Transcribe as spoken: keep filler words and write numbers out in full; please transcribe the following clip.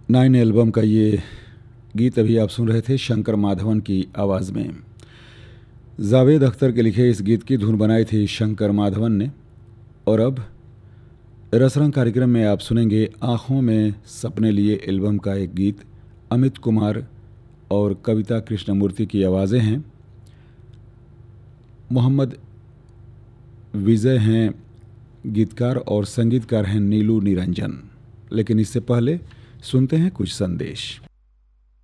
Nine album का ये गीत अभी आप सुन रहे थे शंकर माधवन की आवाज़ में। जावेद अख्तर के लिखे इस गीत की धुन बनाई थी शंकर माधवन ने। और अब रसरंग कार्यक्रम में आप सुनेंगे आँखों में सपने लिए एल्बम का एक गीत। अमित कुमार और कविता कृष्णमूर्ति की आवाज़ें हैं। मोहम्मद विजय हैं गीतकार और संगीतकार हैं नीलू निरंजन। लेकिन इससे पहले सुनते हैं कुछ संदेश।